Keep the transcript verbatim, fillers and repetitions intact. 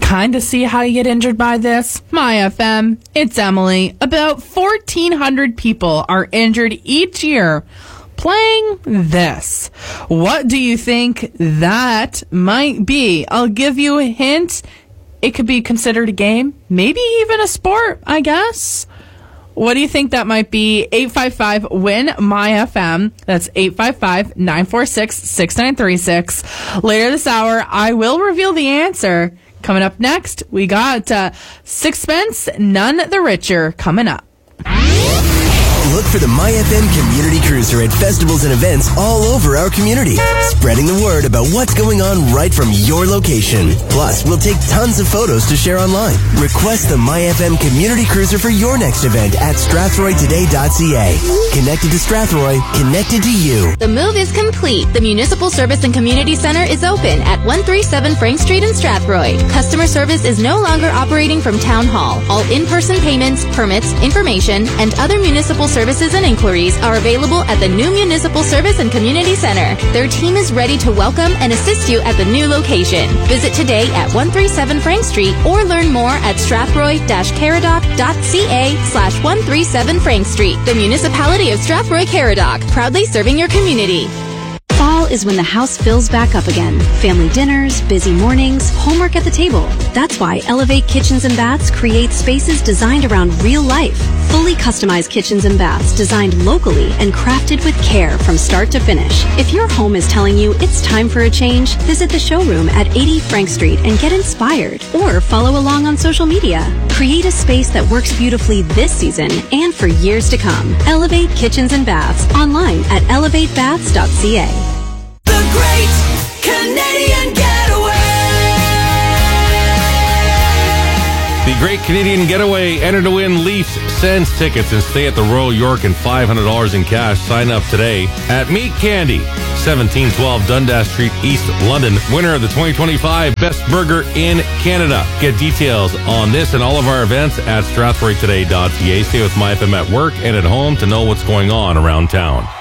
kind of see how you get injured by this? My F M, it's Emily. About fourteen hundred people are injured each year playing this. What do you think that might be? I'll give you a hint. It could be considered a game, maybe even a sport, I guess. What do you think that might be? eight five five, W I N, M Y F M. That's eight five five, nine four six, six nine three six. Later this hour, I will reveal the answer. Coming up next, we got uh, Sixpence, None the Richer coming up. Look for the My F M Community Cruiser at festivals and events all over our community, spreading the word about what's going on right from your location. Plus, we'll take tons of photos to share online. Request the My F M Community Cruiser for your next event at strathroy today dot c a. Connected to Strathroy, connected to you. The move is complete. The Municipal Service and Community Center is open at one thirty-seven Frank Street in Strathroy. Customer service is no longer operating from Town Hall. All in-person payments, permits, information, and other municipal services and inquiries are available at the new Municipal Service and Community Center. Their team is ready to welcome and assist you at the new location. Visit today at one thirty-seven Frank Street or learn more at strathroy-caradoc.ca slash 137 Frank Street. The Municipality of Strathroy-Caradoc, proudly serving your community. Fall is when the house fills back up again. Family dinners, busy mornings, homework at the table. That's why Elevate Kitchens and Baths creates spaces designed around real life. Fully customized kitchens and baths designed locally and crafted with care from start to finish. If your home is telling you it's time for a change, visit the showroom at eighty Frank Street and get inspired. Or follow along on social media. Create a space that works beautifully this season and for years to come. Elevate Kitchens and Baths online at elevate baths dot c a. The Great Canadian Getaway. The Great Canadian Getaway. Enter to win Leafs Sens tickets and stay at the Royal York and five hundred dollars in cash. Sign up today at Meat Candy, seventeen twelve Dundas Street, East London. Winner of the twenty twenty-five Best Burger in Canada. Get details on this and all of our events at strathroy today dot c a. Stay with My F M at work and at home to know what's going on around town.